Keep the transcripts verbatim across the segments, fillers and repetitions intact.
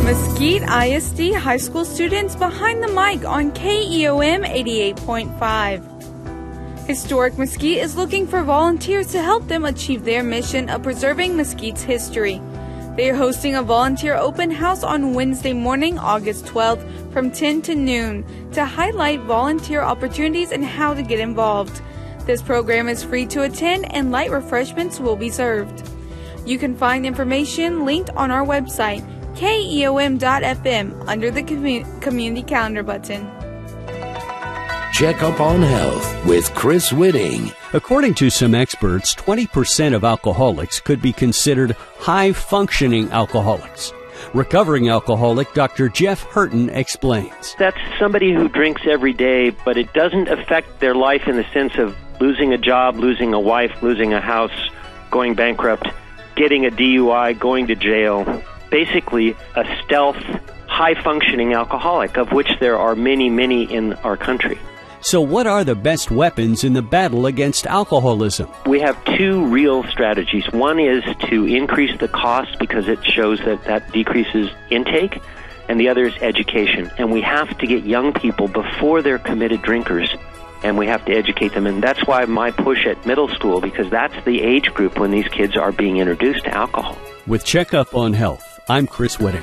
Mesquite I S D high school students behind the mic on K E O M eighty-eight point five. Historic Mesquite is looking for volunteers to help them achieve their mission of preserving Mesquite's history. They are hosting a volunteer open house on Wednesday morning, August twelfth from ten to noon to highlight volunteer opportunities and how to get involved. This program is free to attend and light refreshments will be served. You can find information linked on our website, K E O M dot F M, under the commu- community calendar button. Check up on health with Chris Whitting. According to some experts, twenty percent of alcoholics could be considered high-functioning alcoholics. Recovering alcoholic Doctor Jeff Hurton explains. That's somebody who drinks every day, but it doesn't affect their life in the sense of losing a job, losing a wife, losing a house, going bankrupt, getting a D U I, going to jail. Basically, a stealth, high-functioning alcoholic, of which there are many, many in our country. So what are the best weapons in the battle against alcoholism? We have two real strategies. One is to increase the cost because it shows that that decreases intake, and the other is education. And we have to get young people before they're committed drinkers, and we have to educate them. And that's why my push at middle school, because that's the age group when these kids are being introduced to alcohol. With Checkup on Health, I'm Chris Whitting.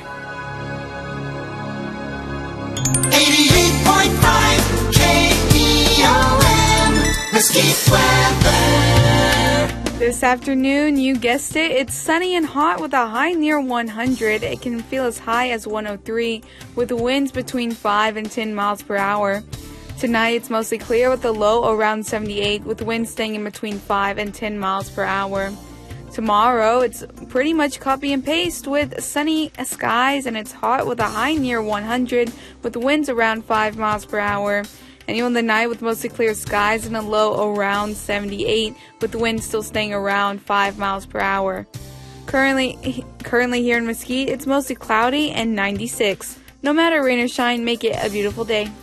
eighty-eight point five K E O M Mesquite weather. This afternoon, you guessed it, it's sunny and hot with a high near one hundred. It can feel as high as one oh three with winds between five and ten miles per hour. Tonight, it's mostly clear with a low around seventy-eight with winds staying in between five and ten miles per hour. Tomorrow, it's pretty much copy and paste with sunny skies, and it's hot with a high near one hundred with winds around five miles per hour. And even the night with mostly clear skies and a low around seventy-eight with winds still staying around five miles per hour. Currently, currently here in Mesquite, it's mostly cloudy and ninety-six. No matter rain or shine, make it a beautiful day.